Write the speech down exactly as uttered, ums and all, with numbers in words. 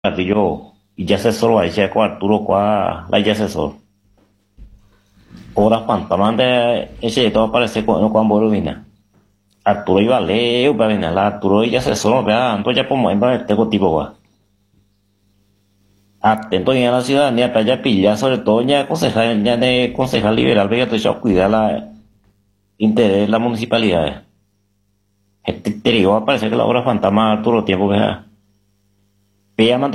Yo y ya asesor va a decir con Arturo qua la ya asesor ora pantamante ese todo aparece con con Borovina Arturo iba a leer para venir la Arturo y ya asesor vea entonces ya como en tengo tipo va atento ya la ciudadanía para ya pillar sobre todo ya concejal ya de concejal liberal vea todo cuidar la interés de la municipalidad este te digo aparece que la obra fantasma Arturo tiempo vea